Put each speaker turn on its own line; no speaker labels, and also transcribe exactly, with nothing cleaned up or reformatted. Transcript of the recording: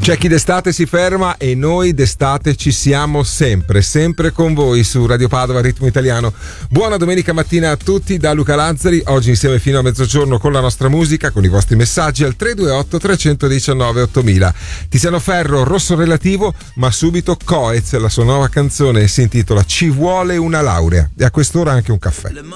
C'è chi d'estate si ferma e noi d'estate ci siamo sempre, sempre con voi su Radio Padova Ritmo Italiano. Buona domenica mattina a tutti da Luca Lazzari, oggi insieme fino a mezzogiorno con la nostra musica, con i vostri messaggi al tre due otto tre uno nove ottomila. Tiziano Ferro, Rosso Relativo, ma subito Coez, la sua nuova canzone si intitola Ci vuole una laurea e a quest'ora anche un caffè.